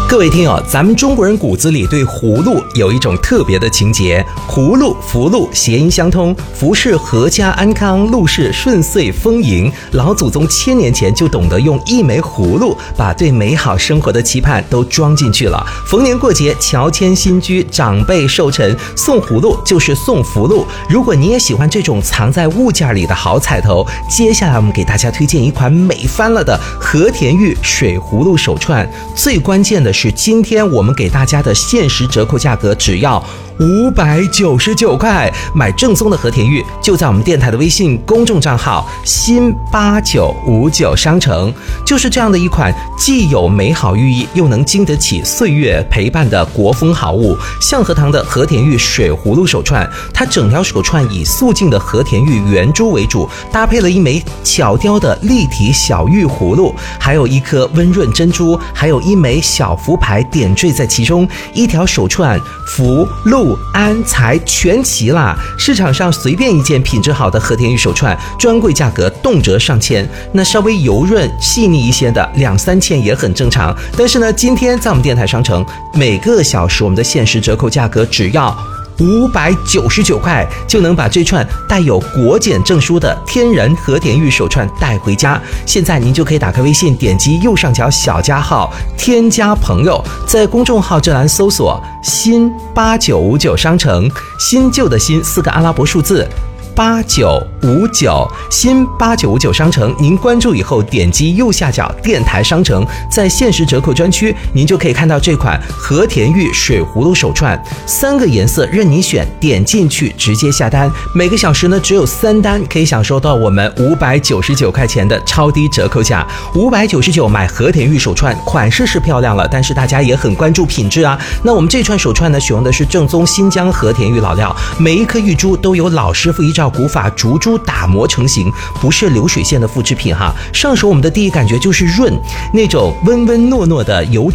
各位听友，咱们中国人骨子里对葫芦有一种特别的情结，葫芦、福禄谐音相通，福是阖家安康，禄是顺遂丰盈。老祖宗千年前就懂得用一枚葫芦把对美好生活的期盼都装进去了。逢年过节，乔迁新居，长辈寿辰，送葫芦就是送福禄。如果你也喜欢这种藏在物件里的好彩头，接下来我们给大家推荐一款美翻了的和田玉水葫芦手串。最关键的是，今天我们给大家的限时折扣价格只要599块，买正宗的和田玉就在我们电台的微信公众账号新8959商城。就是这样的一款既有美好寓意又能经得起岁月陪伴的国风好物，象和堂的和田玉水葫芦手串。它整条手串以素净的和田玉圆珠为主，搭配了一枚巧雕的立体小玉葫芦，还有一颗温润珍珠，还有一枚小福牌点缀在其中。一条手串福禄安财全齐啦！市场上随便一件品质好的和田玉手串，专柜价格动辄上千，那稍微油润细腻一些的2-3千也很正常。但是呢，今天在我们电台商城，每个小时我们的限时折扣价格只要599块，就能把这串带有国检证书的天然和田玉手串带回家。现在您就可以打开微信，点击右上角小加号，添加朋友，在公众号这栏搜索新8959商城，新旧的新4个阿拉伯数字8959，新8959商城，您关注以后点击右下角电台商城，在限时折扣专区，您就可以看到这款和田玉水葫芦手串，3个颜色任你选，点进去直接下单，每个小时呢只有3单，可以享受到我们599块钱的超低折扣价。599买和田玉手串，款式是漂亮了，但是大家也很关注品质啊。那我们这串手串呢，使用的是正宗新疆和田玉老料，每一颗玉珠都有老师傅依照古法竹珠打磨成型，不是流水线的复制品哈。上手我们的第一感觉就是润，那种温温糯糯的油